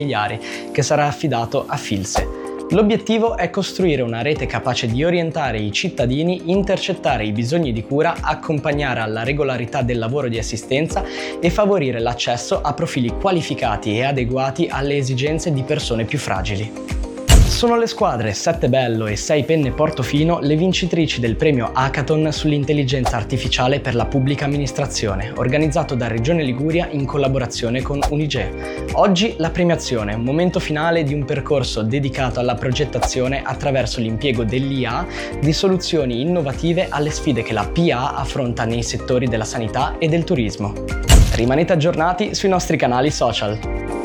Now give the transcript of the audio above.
che sarà affidato a Filse. L'obiettivo è costruire una rete capace di orientare i cittadini, intercettare i bisogni di cura, accompagnare alla regolarità del lavoro di assistenza e favorire l'accesso a profili qualificati e adeguati alle esigenze di persone più fragili. Sono le squadre Settebello e 6 Penne Portofino le vincitrici del premio Hackathon sull'intelligenza artificiale per la pubblica amministrazione, organizzato da Regione Liguria in collaborazione con Unige. Oggi la premiazione, un momento finale di un percorso dedicato alla progettazione attraverso l'impiego dell'IA di soluzioni innovative alle sfide che la PA affronta nei settori della sanità e del turismo. Rimanete aggiornati sui nostri canali social.